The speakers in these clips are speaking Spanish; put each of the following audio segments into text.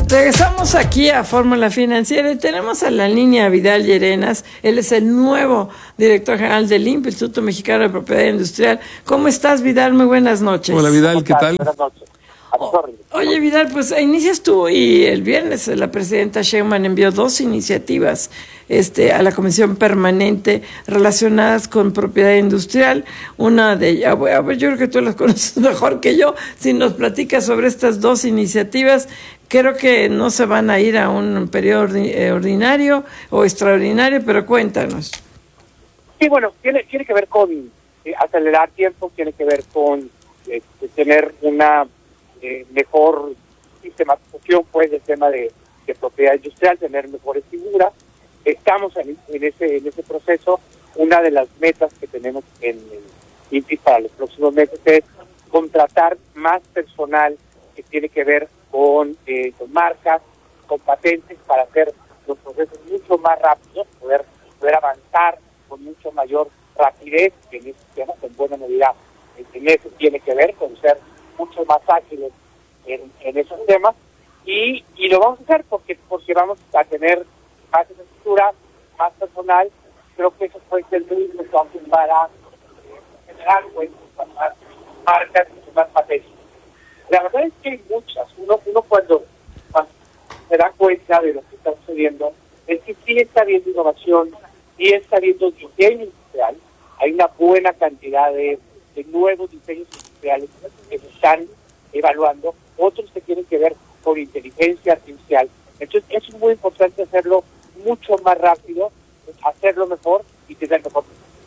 Regresamos aquí a Fórmula Financiera y tenemos a la línea a Vidal Llerenas. Él es el nuevo director general del INPI, Instituto Mexicano de Propiedad Industrial. ¿Cómo estás, Vidal? Muy buenas noches. Hola, Vidal, ¿qué tal? Buenas noches. Oye, Vidal, pues inicias tú y el viernes la presidenta Sheinbaum envió 2 iniciativas a la Comisión Permanente relacionadas con propiedad industrial. Una de ellas, a ver, yo creo que tú las conoces mejor que yo. Si nos platicas sobre estas 2 iniciativas, creo que no se van a ir a un periodo ordinario o extraordinario, pero cuéntanos. Sí, bueno, tiene que ver con acelerar tiempo, tiene que ver con tener una mejor sistematización pues del tema de propiedad industrial, tener mejores figuras. Estamos en ese proceso. Una de las metas que tenemos en INPI para los próximos meses es contratar más personal que tiene que ver con marcas, con patentes, para hacer los procesos mucho más rápidos, poder avanzar con mucho mayor rapidez en estos temas. En buena medida en eso tiene que ver con ser mucho más ágiles en esos temas, y lo vamos a hacer porque vamos a tener más estructura, más personal. Creo que eso puede ser muy importante para generar pues más marcas y más patentes. La verdad es que hay muchas. Uno cuando se da cuenta de lo que está sucediendo es que sí está habiendo innovación, sí está habiendo diseño industrial. Hay una buena cantidad de nuevos diseños industriales que se están evaluando, otros que tienen que ver con inteligencia artificial. Entonces eso es muy importante, hacerlo mucho más rápido, hacerlo mejor y tener mejor.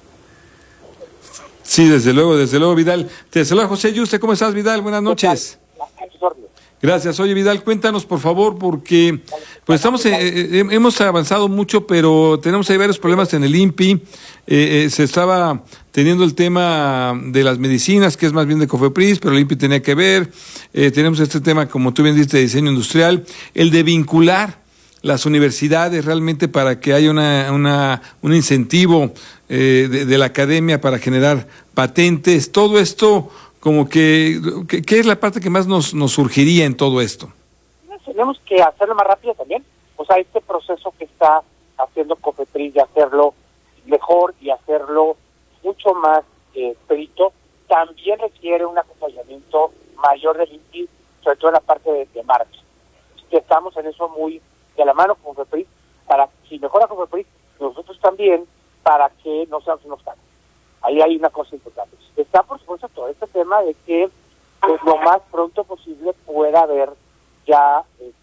Sí, desde luego, Vidal. Te saluda José Yuste. ¿Cómo estás, Vidal? Buenas noches. Gracias. Oye, Vidal, cuéntanos, por favor, porque pues hemos avanzado mucho, pero tenemos ahí varios problemas en el INPI. Se estaba teniendo el tema de las medicinas, que es más bien de COFEPRIS, pero el INPI tenía que ver. Tenemos este tema, como tú bien dices, de diseño industrial, el de vincular las universidades realmente para que haya un incentivo de la academia para generar patentes. Todo esto, como ¿qué es la parte que más nos surgiría en todo esto? Tenemos que hacerlo más rápido también. O sea, este proceso que está haciendo COFEPRIS de hacerlo mejor y hacerlo mucho más perito, también requiere un acompañamiento mayor del INPI, sobre todo en la parte de marketing. Que estamos en eso muy de la mano con COFEPRIS, para si mejora COFEPRIS, nosotros también, para que no seamos unos casos. Ahí hay una cosa importante. Está, por supuesto, todo este tema de que pues, lo más pronto posible pueda haber ya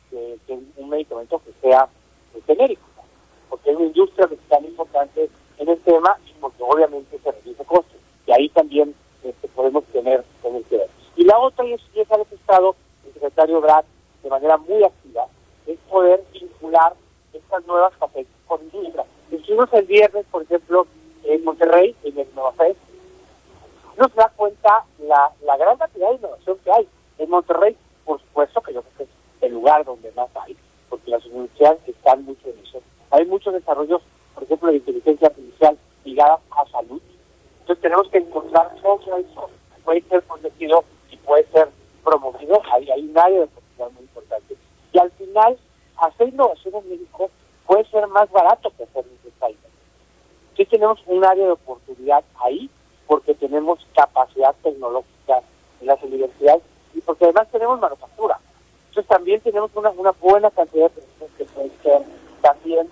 un medicamento que sea genérico, porque hay una industria que es tan importante en el tema y porque obviamente se reduce costos. Y ahí también podemos tener que ver. Y la otra, y es algo que ha estado el secretario Brad de manera muy activa, es poder vincular estas nuevas patentes con industria. Hicimos el viernes, por ejemplo, en Monterrey, en el Novafest, nos da cuenta la gran cantidad de innovación que hay. En Monterrey, por supuesto, que yo creo que es el lugar donde más hay, porque las universidades están mucho en eso. Hay muchos desarrollos, por ejemplo, de inteligencia artificial ligada a salud. Entonces tenemos que encontrar todo eso. Puede ser protegido y puede ser promovido. Hay un área de oportunidad muy importante. Y al final, hacer innovación en México puede ser más barato que hacer en otros países. Sí tenemos un área de oportunidad ahí, porque tenemos capacidad tecnológica en las universidades y porque además tenemos manufactura. Entonces también tenemos una buena cantidad de productos que pueden ser también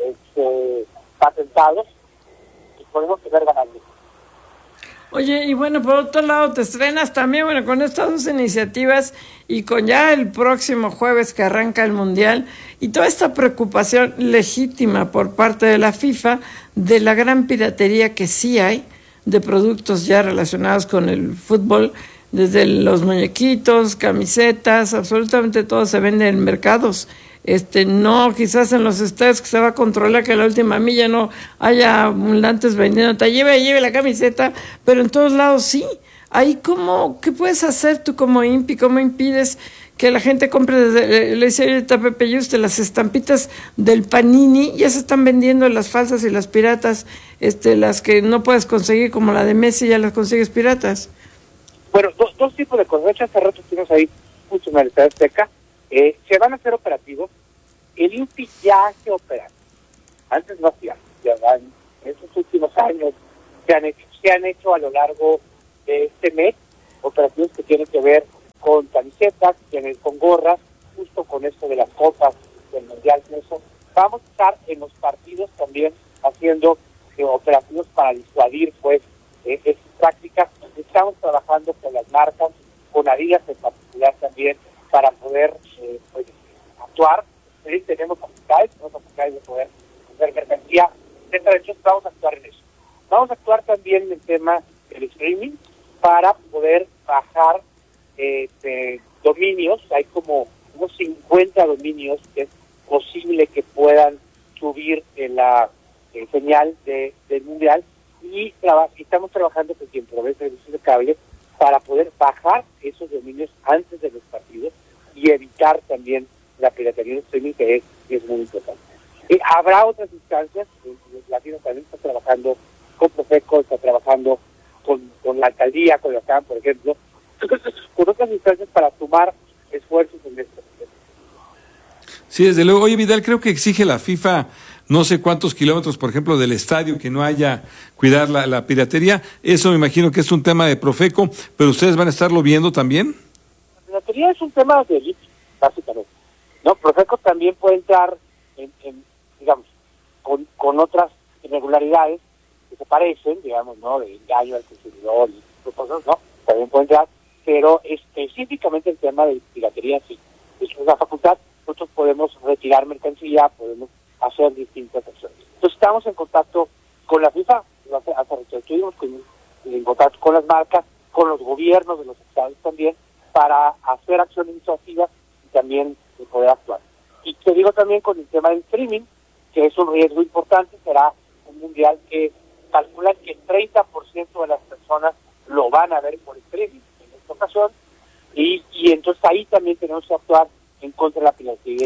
patentados y podemos tener ganancias. Oye, y bueno, por otro lado, te estrenas también, bueno, con estas 2 iniciativas y con ya el próximo jueves que arranca el Mundial y toda esta preocupación legítima por parte de la FIFA de la gran piratería que sí hay de productos ya relacionados con el fútbol, desde los muñequitos, camisetas, absolutamente todo se vende en mercados. No, quizás en los estadios que se va a controlar que a la última milla no haya ambulantes vendiendo, te lleve la camiseta, pero en todos lados sí. Ahí ¿qué puedes hacer tú como INPI? ¿Cómo impides que la gente compre le decía ahorita a Pepe Yuste, las estampitas del Panini? Ya se están vendiendo las falsas y las piratas, las que no puedes conseguir, como la de Messi, ya las consigues piratas. Bueno, dos tipos de cosas. De hecho, hace rato estuvimos ahí funcionalidad Azteca Se van a hacer operativos. El INPI ya hace operativos. Antes no hacía. Ya van, en estos últimos años se han hecho a lo largo de este mes operativos que tienen que ver con camisetas, con gorras, justo con esto de las copas del Mundial. Eso. Vamos a estar en los partidos también haciendo operativos para disuadir pues estas prácticas. Estamos trabajando con las marcas, con Adidas en particular también, para poder pues, actuar. Tenemos facultades de poder hacer mercancía. De hecho, vamos a actuar en eso. Vamos a actuar también en el tema del streaming para poder bajar dominios. Hay como unos 50 dominios que es posible que puedan subir en la señal del Mundial, y estamos trabajando con quien provee servicios de cable para poder bajar esos dominios antes de los partidos y evitar también la piratería en streaming, que es muy importante. Habrá otras instancias. Latino también está trabajando con Profeco, está trabajando con la alcaldía, con la CAM, por ejemplo, con otras instancias para sumar esfuerzos en esto. Sí, desde luego. Oye, Vidal, creo que exige la FIFA no sé cuántos kilómetros, por ejemplo, del estadio, que no haya cuidar la piratería. Eso me imagino que es un tema de Profeco, pero ¿ustedes van a estarlo viendo también? La piratería es un tema de élite, básicamente. ¿No? Profeco también puede entrar digamos, con otras irregularidades que se parecen, digamos, ¿no? De engaño al consumidor y cosas, ¿no? También puede entrar, pero específicamente el tema de piratería sí es una facultad. Nosotros podemos retirar mercancía, podemos hacer distintas acciones. Entonces estamos en contacto con la FIFA, estuvimos en contacto con las marcas, con los gobiernos de los estados también, para hacer acciones disuasivas y también poder actuar. Y te digo también con el tema del streaming, que es un riesgo importante. Será un mundial que calculan que el 30% de las personas lo van a ver por streaming en esta ocasión, y entonces ahí también tenemos que actuar en contra de la piratería.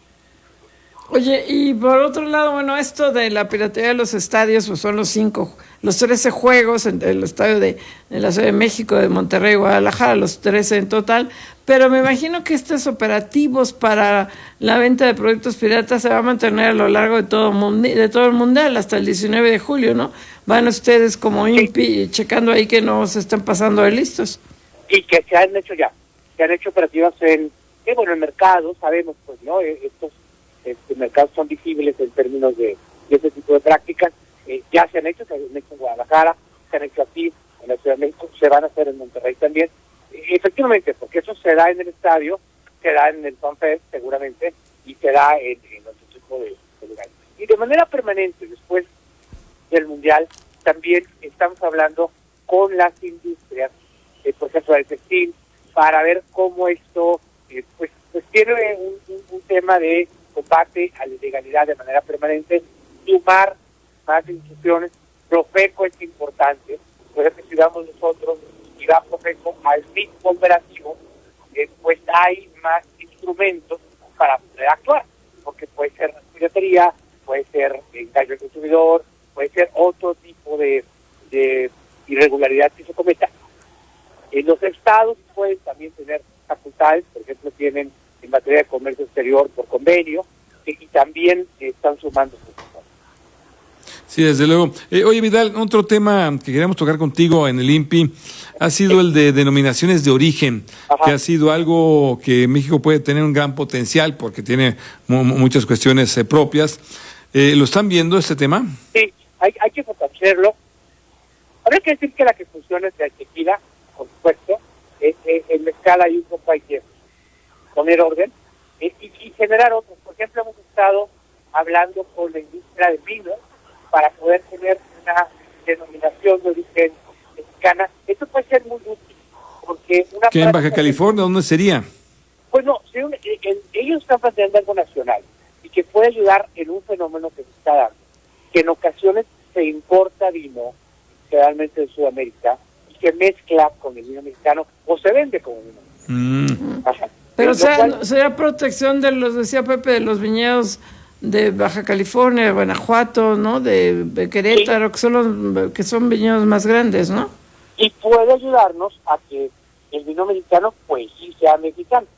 Oye, y por otro lado, bueno, esto de la piratería de los estadios, pues son los 13 juegos en el estadio de la Ciudad de México, de Monterrey, Guadalajara, los 13 en total, pero me imagino que estos operativos para la venta de productos piratas se va a mantener a lo largo de todo el mundial hasta el 19 de julio, ¿no? Van ustedes como INPI checando ahí que no se están pasando de listos. Y que se han hecho operativas en el mercado, sabemos, pues, ¿no? Estos mercados son visibles en términos de ese tipo de prácticas. Ya se han hecho en Guadalajara, se han hecho aquí en la Ciudad de México, se van a hacer en Monterrey también. Efectivamente, porque eso se da en el estadio, se da en el FanFest seguramente, y se da en otro tipo de lugares. Y de manera permanente, después del Mundial, también estamos hablando con las industrias, por ejemplo, del textil, para ver cómo esto pues tiene un tema de combate a la ilegalidad de manera permanente, sumar más instituciones. Profeco es importante. Por ejemplo, si vamos nosotros y va Profeco al ritmo operativo, pues hay más instrumentos para poder actuar, porque puede ser piratería, puede ser engaño al consumidor, puede ser otro tipo de irregularidad que se cometa. Los estados pueden también tener facultades, por ejemplo, tienen en materia de comercio exterior por convenio, y también están sumando. Sí, desde luego. Oye, Vidal, otro tema que queríamos tocar contigo en el INPI ha sido el de denominaciones de origen. Ajá. Que ha sido algo que México puede tener un gran potencial porque tiene muchas cuestiones propias. ¿Lo están viendo este tema? Sí, hay que fortalecerlo. Habría que decir que la que funciona es la tequila, por supuesto. En mezcal hay un poco, hay que poner orden y generar otros. Por ejemplo, hemos estado hablando con la industria de vino para poder tener una denominación de origen mexicana. Esto puede ser muy útil, porque ¿Qué en Baja California? ¿Dónde sería? Bueno, ellos están planteando algo nacional y que puede ayudar en un fenómeno que se está dando, que en ocasiones se importa vino, generalmente de Sudamérica, y se mezcla con el vino mexicano o se vende como vino. Pero sería protección de los, decía Pepe, de los viñedos de Baja California, de Guanajuato, ¿no? De Querétaro, sí, que son viñedos más grandes, ¿no? Y puede ayudarnos a que el vino mexicano, pues sí sea mexicano.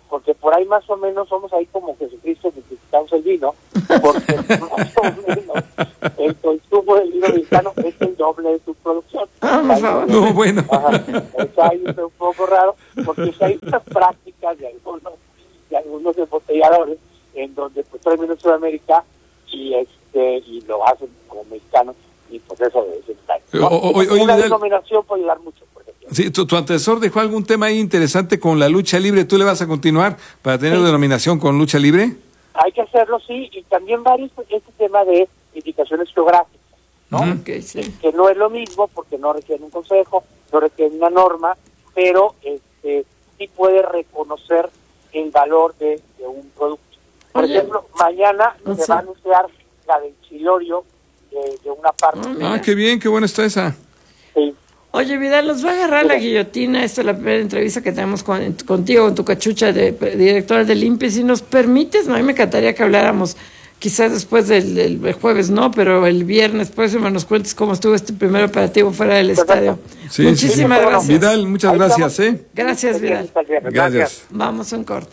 porque por ahí más o menos somos ahí como Jesucristo necesitamos el vino, porque más o menos el consumo del vino mexicano es el doble de su producción. Por favor. No, bueno. Eso ahí es un poco raro, porque hay unas prácticas de algunos embotelladores en donde pues traen en Sudamérica y lo hacen como mexicanos, y pues eso es una denominación puede ayudar mucho. Sí, tu antecesor dejó algún tema ahí interesante con la lucha libre. ¿Tú le vas a continuar para tener denominación con lucha libre? Hay que hacerlo, sí, y también este tema de indicaciones geográficas, ¿no? Okay, sí. Que no es lo mismo porque no requiere un consejo, no requiere una norma, pero sí puede reconocer el valor de un producto. Por ejemplo, mañana se va a anunciar la del chilorio de una parte. Qué bien, qué buena está esa. Sí. Oye, Vidal, nos va a agarrar la guillotina. Esta es la primera entrevista que tenemos contigo, con tu cachucha de directora del INPI. Si nos permites, a mí me encantaría que habláramos, quizás después del jueves, no, pero el viernes próximo nos cuentes cómo estuvo este primer operativo fuera del estadio. Sí, Muchísimas gracias. Vidal, muchas gracias. Gracias, Vidal. Gracias. Vamos a un corte.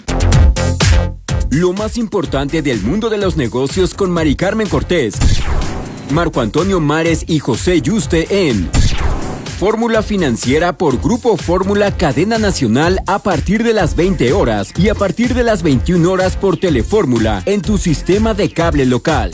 Lo más importante del mundo de los negocios con Mari Carmen Cortés, Marco Antonio Mares y José Yuste en Fórmula Financiera por Grupo Fórmula Cadena Nacional a partir de las 20 horas y a partir de las 21 horas por Telefórmula en tu sistema de cable local.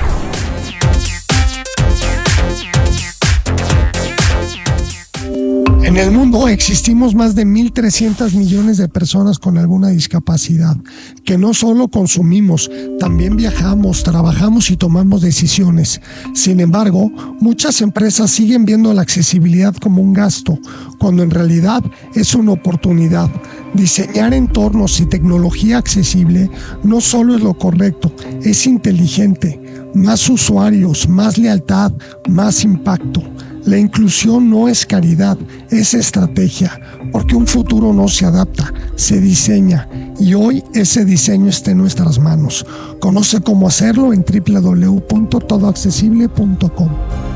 En el mundo existimos más de 1.300 millones de personas con alguna discapacidad, que no solo consumimos, también viajamos, trabajamos y tomamos decisiones. Sin embargo, muchas empresas siguen viendo la accesibilidad como un gasto, cuando en realidad es una oportunidad. Diseñar entornos y tecnología accesible no solo es lo correcto, es inteligente. Más usuarios, más lealtad, más impacto. La inclusión no es caridad, es estrategia, porque un futuro no se adapta, se diseña, y hoy ese diseño está en nuestras manos. Conoce cómo hacerlo en www.todoaccesible.com.